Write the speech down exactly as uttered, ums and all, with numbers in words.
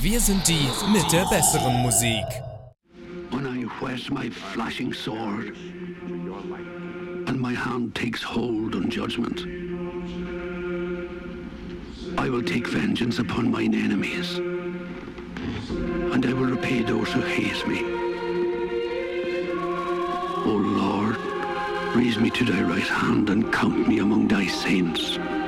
Wir sind die mit der besseren Musik. When I whet my flashing sword and my hand takes hold on judgment, I will take vengeance upon mine enemies, and I will repay those who hate me. O Lord, raise me to thy right hand and count me among thy saints.